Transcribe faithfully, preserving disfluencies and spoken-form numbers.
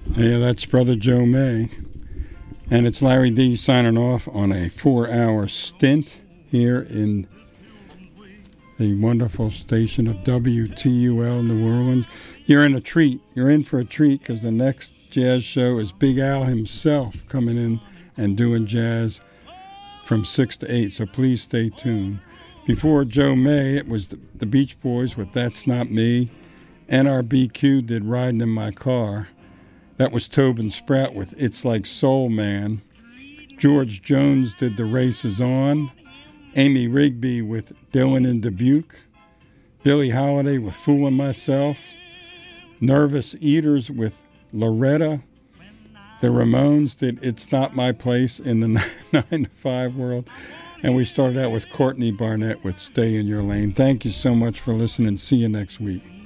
Yeah, that's Brother Joe May. And it's Larry D signing off on a four-hour stint here in the wonderful station of W T U L New Orleans. You're in a treat. You're in for a treat because the next jazz show is Big Al himself coming in and doing jazz from six to eight, so please stay tuned. Before Joe May, it was the, the Beach Boys with That's Not Me. N R B Q did Riding in My Car. That was Tobin Spratt with It's Like Soul Man. George Jones did The Race Is On. Amy Rigby with Dylan in Dubuque. Billie Holiday with Fooling Myself. Nervous Eaters with Loretta. The Ramones did It's Not My Place in the nine to five world. And we started out with Courtney Barnett with Stay in Your Lane. Thank you so much for listening. See you next week.